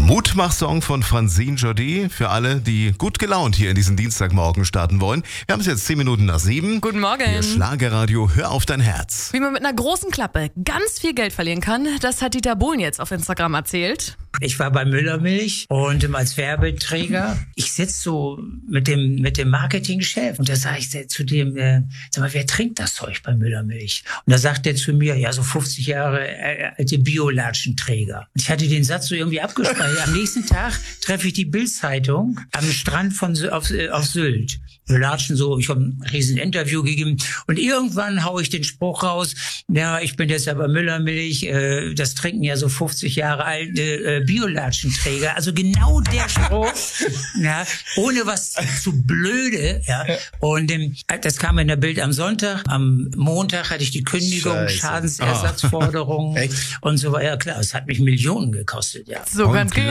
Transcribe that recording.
Mutmach-Song von Francine Jordi für alle, die gut gelaunt hier in diesen Dienstagmorgen starten wollen. Wir haben es jetzt 10 Minuten nach 7. Guten Morgen. Hier Schlagerradio, hör auf dein Herz. Wie man mit einer großen Klappe ganz viel Geld verlieren kann, das hat Dieter Bohlen jetzt auf Instagram erzählt. Ich war bei Müllermilch und als Werbeträger. Ich sitze so mit dem Marketingchef und da sage ich zu dem, sag mal, wer trinkt das Zeug bei Müllermilch? Und da sagt er zu mir, ja, so 50 Jahre alte Biolatschenträger. Und ich hatte den Satz so irgendwie abgespeichert. Am nächsten Tag treffe ich die Bild-Zeitung am Strand auf Sylt. Wir latschen so, ich habe ein riesen Interview gegeben und irgendwann haue ich den Spruch raus, ja, ich bin jetzt aber Müllermilch, das trinken ja so 50 Jahre alte Biolatschenträger, also genau der Spruch, ja, ohne was zu blöde, ja, und das kam in der Bild am Sonntag, am Montag hatte ich die Kündigung, Scheiße. Schadensersatzforderung und so weiter, ja klar, es hat mich Millionen gekostet, ja. So ganz